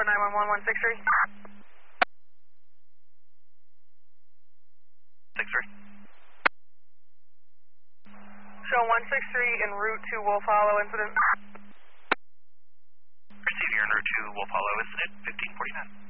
911 163. 63. Show 163 en route to Wolf Hollow incident. Receive, you're en route to Wolf Hollow incident, 1549.